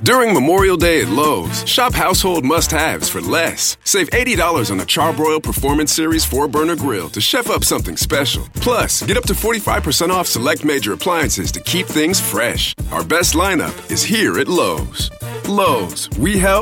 During Memorial Day at Lowe's, shop household must-haves for less. Save $80 on a Charbroil Performance Series 4-burner grill to chef up something special. Plus, get up to 45% off select major appliances to keep things fresh. Our best lineup is here at Lowe's. Lowe's, we help.